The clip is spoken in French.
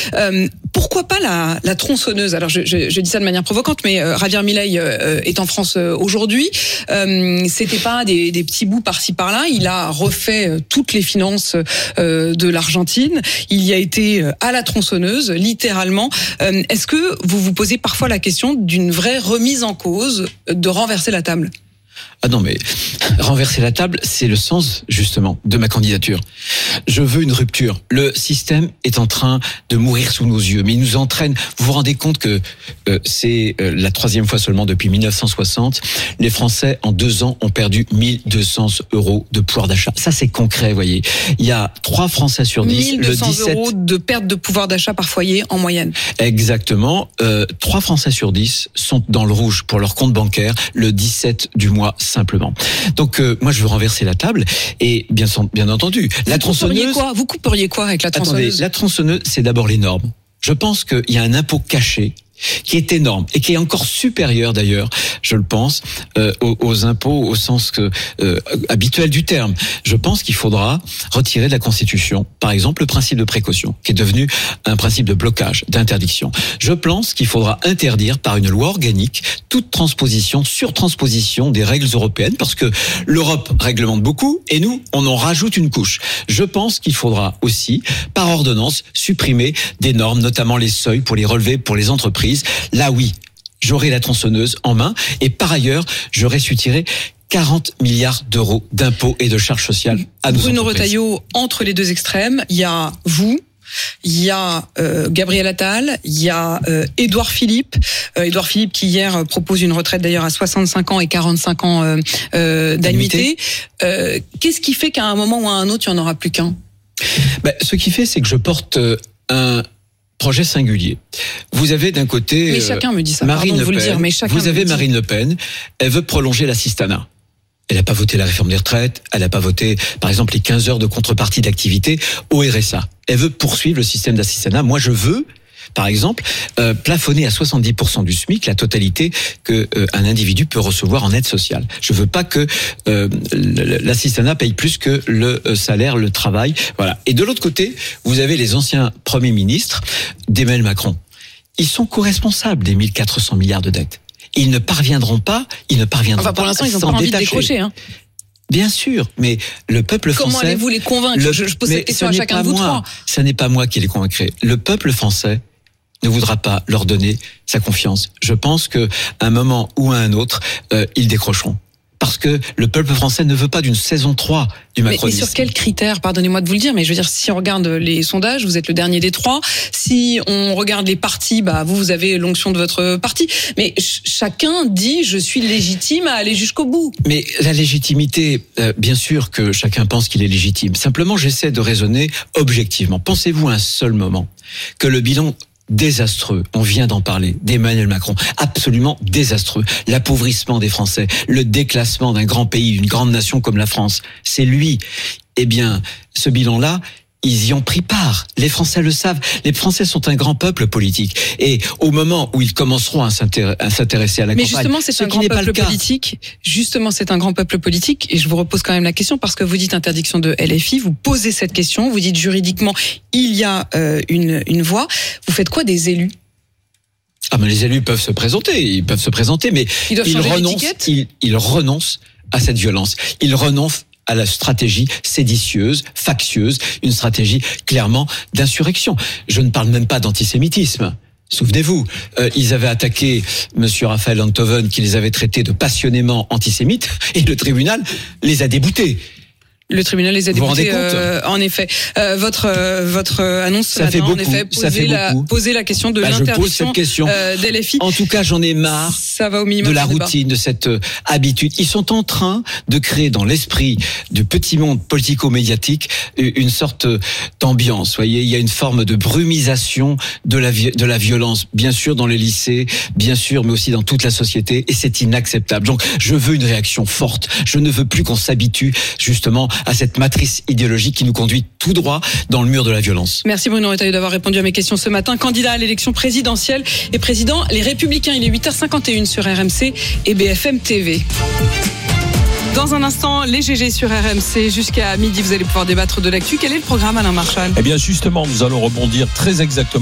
Pourquoi pas la tronçonneuse? Alors je dis ça de manière provocante, mais Javier Milei est en France aujourd'hui. C'était pas des petits bouts par-ci par-là. Il a refait toutes les finances de l'Argentine. Il y a été à la tronçonneuse, littéralement. Est-ce que vous vous posez parfois la question d'une vraie remise en cause, de renverser la table? Ah non, mais renverser la table, c'est le sens, justement, de ma candidature. Je veux une rupture. Le système est en train de mourir sous nos yeux, mais il nous entraîne. Vous vous rendez compte que c'est la 3e fois seulement depuis 1960. Les Français, en 2 ans, ont perdu 1200 € de pouvoir d'achat. Ça, c'est concret, vous voyez. Il y a 3 Français sur 10. 1200 € de perte de pouvoir d'achat par foyer en moyenne. Exactement. 3 Français sur 10 sont dans le rouge pour leur compte bancaire le 17 du mois simplement. Donc moi je veux renverser la table et bien entendu la tronçonneuse. Vous couperiez quoi avec la tronçonneuse? Attendez, la tronçonneuse, c'est d'abord les normes. Je pense qu'il y a un impôt caché qui est énorme et qui est encore supérieur d'ailleurs, je le pense, aux impôts au sens habituel du terme. Je pense qu'il faudra retirer de la Constitution, par exemple, le principe de précaution, qui est devenu un principe de blocage, d'interdiction. Je pense qu'il faudra interdire par une loi organique toute transposition, surtransposition des règles européennes, parce que l'Europe réglemente beaucoup et nous, on en rajoute une couche. Je pense qu'il faudra aussi, par ordonnance, supprimer des normes, notamment les seuils pour les relevés pour les entreprises. Là, oui, j'aurai la tronçonneuse en main et par ailleurs, je restituerai 40 milliards d'euros d'impôts et de charges sociales à nos entreprises. Bruno Retailleau, entre les deux extrêmes, il y a vous, il y a Gabriel Attal, il y a Édouard Philippe. Édouard Philippe qui hier propose une retraite d'ailleurs à 65 ans et 45 ans d'annuité. Qu'est-ce qui fait qu'à un moment ou à un autre, il n'y en aura plus qu'un? Ce qui fait, c'est que je porte un projet singulier. Vous avez d'un côté mais chacun me dit ça. Marine Le Pen. Le dire, mais chacun vous avez Marine Le Pen. Elle veut prolonger l'assistanat. Elle n'a pas voté la réforme des retraites. Elle n'a pas voté, par exemple, les 15 heures de contrepartie d'activité au RSA. Elle veut poursuivre le système d'assistanat. Moi, je veux, par exemple, plafonner à 70% du SMIC la totalité que un individu peut recevoir en aide sociale. Je veux pas que l'assistanat paye plus que le salaire, le travail. Voilà. Et de l'autre côté, vous avez les anciens premiers ministres d'Emmanuel Macron. Ils sont co-responsables des 1400 milliards de dettes. Ils ne parviendront pas pour l'instant, ils ont pas envie de décrocher, hein. Bien sûr, mais le peuple français... Comment allez-vous les convaincre? Je pose cette question à chacun de vous trois. Ce n'est pas moi qui les convaincrai. Le peuple français ne voudra pas leur donner sa confiance. Je pense qu'à un moment ou à un autre, ils décrocheront. Parce que le peuple français ne veut pas d'une saison 3 du macronisme. Mais sur quels critères, pardonnez-moi de vous le dire, mais je veux dire, si on regarde les sondages, vous êtes le dernier des 3. Si on regarde les partis, vous avez l'onction de votre parti. Mais chacun dit, je suis légitime à aller jusqu'au bout. Mais la légitimité, bien sûr que chacun pense qu'il est légitime. Simplement, j'essaie de raisonner objectivement. Pensez-vous un seul moment que le bilan désastreux, on vient d'en parler, d'Emmanuel Macron, absolument désastreux, l'appauvrissement des Français, le déclassement d'un grand pays, d'une grande nation comme la France, c'est lui. Eh bien, ce bilan-là, ils y ont pris part. Les Français le savent. Les Français sont un grand peuple politique. Et au moment où ils commenceront à s'intéresser à la campagne... Mais justement, c'est un grand peuple politique. Justement, c'est un grand peuple politique. Et je vous repose quand même la question, parce que vous dites interdiction de LFI, vous posez cette question, vous dites juridiquement, il y a une voie. Vous faites quoi des élus? Mais les élus peuvent se présenter, mais ils renoncent à cette violence. Ils renoncent à la stratégie séditieuse, factieuse, une stratégie clairement d'insurrection. Je ne parle même pas d'antisémitisme. Souvenez-vous, ils avaient attaqué monsieur Raphaël Enthoven qui les avait traités de passionnément antisémites et le tribunal les a déboutés. Le tribunal les a déboutés, en effet. Votre annonce ce matin, en effet, poser la question de l'interdiction d'LFI. En tout cas, j'en ai marre de la routine, de cette habitude. Ils sont en train de créer dans l'esprit du petit monde politico-médiatique une sorte d'ambiance. Voyez, il y a une forme de brumisation de la violence, bien sûr dans les lycées, bien sûr, mais aussi dans toute la société, et c'est inacceptable. Donc, je veux une réaction forte. Je ne veux plus qu'on s'habitue justement à cette matrice idéologique qui nous conduit tout droit dans le mur de la violence. Merci Bruno Retailleau d'avoir répondu à mes questions ce matin. Candidat à l'élection présidentielle et président Les Républicains. Il est 8h51 sur RMC et BFM TV. Dans un instant, les GG sur RMC. Jusqu'à midi, vous allez pouvoir débattre de l'actu. Quel est le programme, Alain Marchal ? Eh bien, justement, nous allons rebondir très exactement